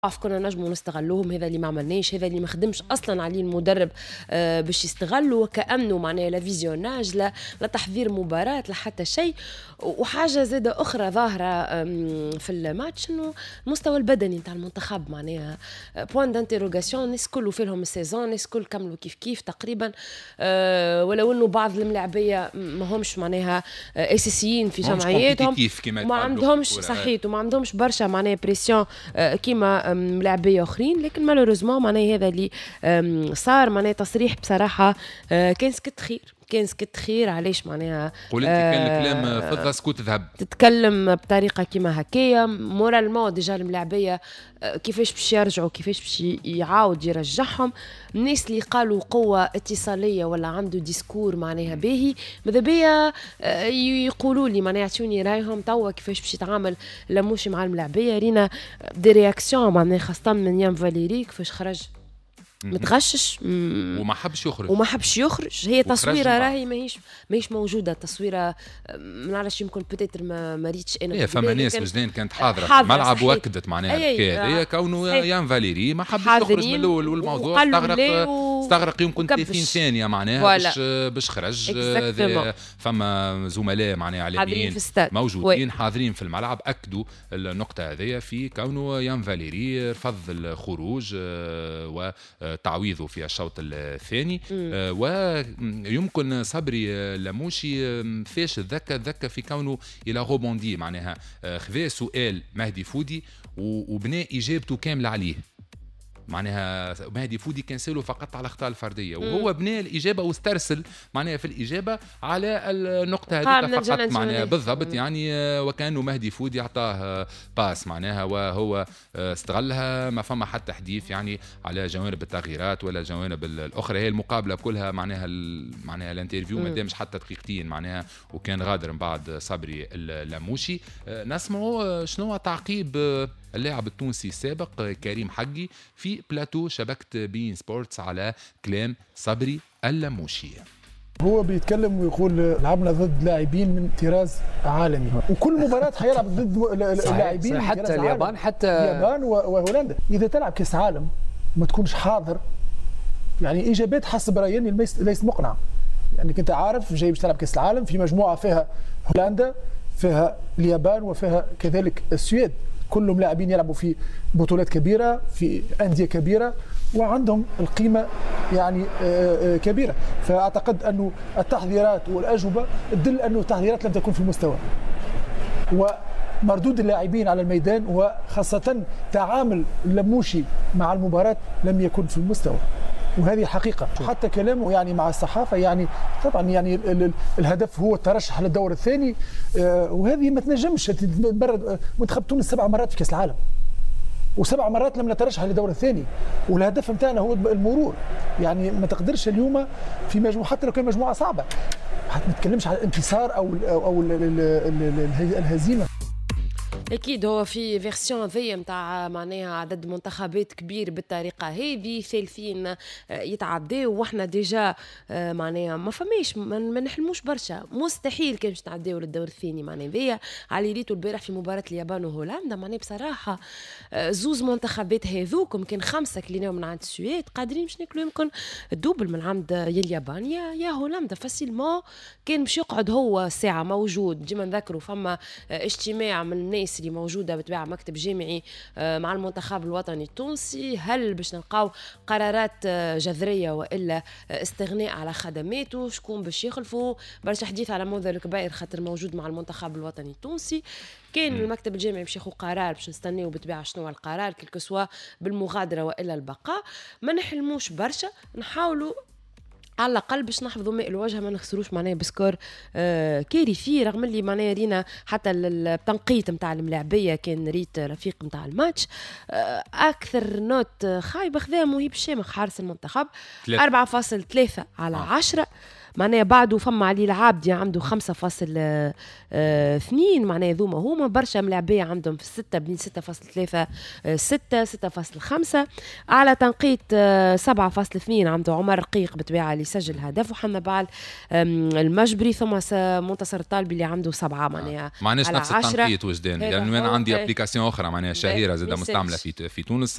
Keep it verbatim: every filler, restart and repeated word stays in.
عارف كنا نجموا نستغلوهم. هذا اللي ما عملناش، هذا اللي ما خدمش اصلا عليه المدرب آه باش يستغلوا وكانه معناها لا فيزيوناج لا لا تحضير مباراه لا حتى شيء. وحاجه زاده اخرى ظاهره في الماتش انه المستوى البدني نتاع المنتخب معناها بوان دانتيروغاسيون. الناس كل في لهم السيزون، الناس كل كملوا كيف كيف تقريبا آه ولو انه بعض الملاعبيه ما همش معناها اساسيين في جمعياتهم ما عندهمش صحيت وما عندهمش برشا معناها بريسيون آه كيما ملاعبيه اخرين. لكن مالوريزمون معناها هذا اللي صار معناها تصريح بصراحه كان سكت خير كان سكت خير. علاش معناها قول انت كان الكلام فضه سكوت ذهب تتكلم بطريقه كيما هكايا مورالمون ديجا الملاعبيه كيفاش باش يرجعوا كيفاش باش يعاود يرجعهم. الناس اللي قالوا قوه اتصاليه ولا عنده ديسكور معناها باهي ماذا بيا يقولوا لي معناها يعطوني رايهم توا كيفاش باش يتعامل لموشي مع الملاعبيه. رينا دي رياكسيون معناها خاصه من يام فاليري كيفاش خرج متغشش وما حبش يخرج وما حبش يخرج. هي تصويره راهي ماهيش ماهيش موجوده تصويره ما نعرفش يمكن بوتيتر ما مريتش انا هي فما ناس وجدان كانت حاضره في الملعب واكدت معناها الحكايه هي كونه يان فاليري ما حبش يخرج من الاول والموضوع استغرق و... استغرق يمكن ثلاثين ثانيه معناها باش باش خرج. فما زملاء معناها اعلاميين موجودين وي. حاضرين في الملعب اكدوا النقطه هذه في كونه يان فاليري رفض الخروج و تعويضه في الشوط الثاني آه ويمكن صبري لموشي فاش ذكى ذكى في كونه الى روبوندي معناها خذا سؤال مهدي فودي وبناء اجابته كامله عليه. معناها مهدي فودي كان سأله فقط على الاخطاء الفرديه وهو بنى الاجابه واسترسل معناها في الاجابه على النقطه هذه فقط معناها بالضبط يعني وكانه مهدي فودي اعطاه باس معناها وهو استغلها. ما فما حتى حديث يعني على جوانب التغييرات ولا الجوانب الاخرى. هي المقابله كلها معناها معناها الانترفيو ما دامش حتى دقيقتين معناها وكان غادر من بعد صبري اللموشي. نسمعوا شنو تعقيب اللاعب التونسي السابق كريم حقي في بلاتو شبكة بين سبورتس على كلام صبري اللموشي. هو بيتكلم ويقول لعبنا ضد لاعبين من طراز عالمي وكل مباراة حيلعب ضد لاعبين حتى اليابان حتى اليابان وهولندا. إذا تلعب كأس عالم ما تكونش حاضر يعني إجابات حسب رأيي ليس مقنع. يعني كنت عارف جاي باش تلعب كأس العالم في مجموعة فيها هولندا فيها اليابان وفيها كذلك السويد كلهم لاعبين يلعبوا في بطولات كبيرة في أندية كبيرة وعندهم القيمة يعني كبيرة. فأعتقد أنه التحضيرات والأجوبة تدل أنه التحضيرات لم تكن في المستوى ومردود اللاعبين على الميدان وخاصة تعامل اللموشي مع المباراة لم يكن في المستوى وهذه حقيقة. حتى كلامه يعني مع الصحافة يعني طبعا يعني الهدف هو الترشح للدور الثاني وهذه ما تنجمش. منتخب تونس سبع مرات في كأس العالم وسبع مرات لم نترشح للدور الثاني والهدف نتاعنا هو المرور. يعني ما تقدرش اليوم في مجموعة حتى لو كان مجموعة صعبة حتى ما نتكلمش على الانتصار أو أو الهزيمة. اكيد هو في فيرسيون ذي نتاع معناها عدد منتخبات كبير بالطريقه هذه ثلاثين يتعداو واحنا ديجا معناها ما فماش ما نحلموش برشا مستحيل كان باش نعداو للدور الثاني. معناها ذي على ريتو البارح في مباراه اليابان وهولندا معناها بصراحه زوز منتخبات هذوك يمكن خمسه كليناو من عند السويد قادرين باش ناكلوا يمكن الدوبل من عند يا اليابان يا يا هولندا فاسيلمون. كان باش يقعد هو ساعه موجود ديما نذكروا فما اجتماع من الناس اللي موجوده بتبع مكتب جامعي مع المنتخب الوطني التونسي. هل باش نلقاو قرارات جذريه والا استغناء على خدماته شكون باش يخلفوا برشا حديث على منذر الكبائر خاطر موجود مع المنتخب الوطني التونسي. كان المكتب الجامعي باش ياخذ قرار باش نستناو بتبع شنو القرار كل سواء بالمغادره والا البقاء. ما نحلموش برشا نحاولوا على الأقل باش نحفظوا ماء الوجه ما نخسروش معناها بسكور آه كارثي. رغم اللي معناها رينا حتى التنقيط نتاع الملاعبيه كان ريت رفيق نتاع الماتش آه أكثر نوت خايبة خذاها مهيب الشامخ حارس المنتخب أربعة فاصلة ثلاثة على عشرة معناها بعده فما علي العابدي عنده خمسة فاصل اثنين معناها ذوما هما برشا ملاعبية عندهم في الستة بين ستة فاصل ثلاثة ستة ستة فاصل خمسة. على تنقيط سبعة فاصل اثنين عنده عمر رقيق بطبيعة اللي سجل هدف، وحنا بعد المجبري ثم منتصر الطالبي اللي عنده سبعة معناها معناش نفس التنقيط وجداني، يعني أنا عندي ابليكاسيون أخرى معناها شهيرة زادة مستعملة في في تونس